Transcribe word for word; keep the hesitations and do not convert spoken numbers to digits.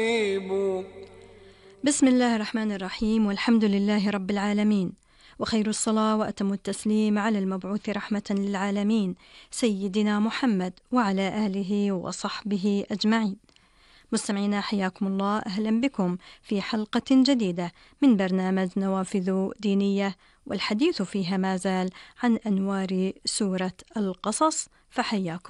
بسم الله الرحمن الرحيم، والحمد لله رب العالمين، وخير الصلاة وأتم التسليم على المبعوث رحمة للعالمين سيدنا محمد وعلى آله وصحبه أجمعين. مستمعينا حياكم الله، أهلا بكم في حلقة جديدة من برنامج نوافذ دينية، والحديث فيها ما زال عن أنوار سورة القصص، فحياكم